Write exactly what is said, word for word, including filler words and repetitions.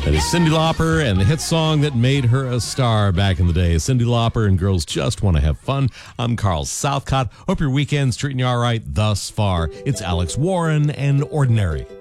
That is Cyndi Lauper and the hit song that made her a star back in the day. Cyndi Lauper and Girls Just Want to Have Fun. I'm Carl Southcott. Hope your weekend's treating you all right thus far. It's Alex Warren and Ordinary.